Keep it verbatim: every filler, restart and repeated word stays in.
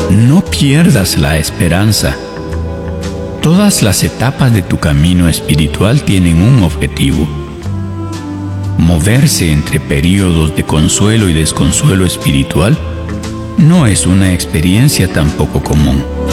No pierdas la esperanza. Todas las etapas de tu camino espiritual tienen un objetivo: moverse entre períodos de consuelo y desconsuelo espiritual no es una experiencia tampoco común.